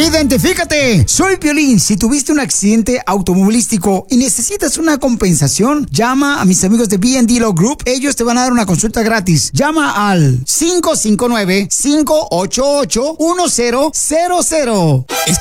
Identifícate, soy Piolín. Si tuviste un accidente automovilístico y necesitas una compensación, llama a mis amigos de B&D Law Group. Ellos te van a dar una consulta gratis. Llama al 559-588-1000.